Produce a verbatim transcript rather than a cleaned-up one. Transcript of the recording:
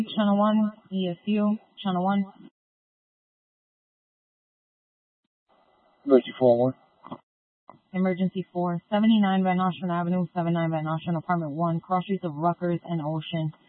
Channel one, E S U, Channel one. Emergency four one. Emergency four, seventy-nine Van Nostrand Avenue, seventy-nine Van Nostrand, Apartment one, cross streets of Rutgers and Ocean.